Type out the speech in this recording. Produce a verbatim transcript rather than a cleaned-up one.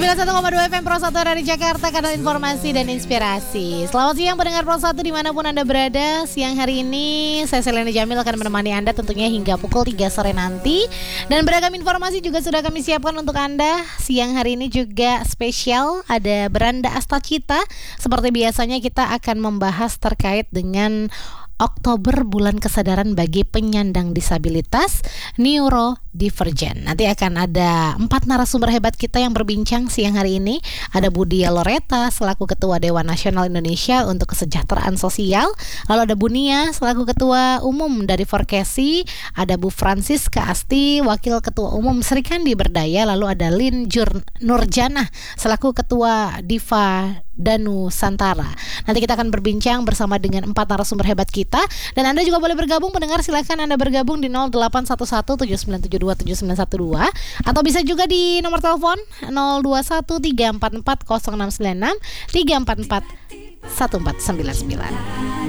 sembilan puluh satu koma dua F M Pro satu dari Jakarta, kanal informasi dan inspirasi. Selamat siang pendengar Pro satu dimanapun Anda berada. Siang hari ini saya Selena Jamil akan menemani Anda tentunya hingga pukul tiga sore nanti. Dan beragam informasi juga sudah kami siapkan untuk Anda. Siang hari ini juga spesial, ada Beranda Astacita. Seperti biasanya kita akan membahas terkait dengan Oktober, bulan kesadaran bagi penyandang disabilitas neurodivergent. Nanti akan ada empat narasumber hebat kita yang berbincang siang hari ini. Ada Budia Loreta selaku Ketua Dewan Nasional Indonesia untuk Kesejahteraan Sosial. Lalu ada Bunia selaku Ketua Umum dari Forkesi. Ada Bu Francisca Asti, Wakil Ketua Umum Serikandi Berdaya. Lalu ada Lin Jur- Nurjanah selaku Ketua Diva Danu Santara. Nanti kita akan berbincang bersama dengan empat narasumber hebat kita. Dan Anda juga boleh bergabung pendengar, silakan Anda bergabung di nol delapan satu satu tujuh sembilan tujuh dua tujuh sembilan satu dua atau bisa juga di nomor telepon nol dua satu tiga empat empat nol enam sembilan enam tiga empat empat satu empat sembilan sembilan.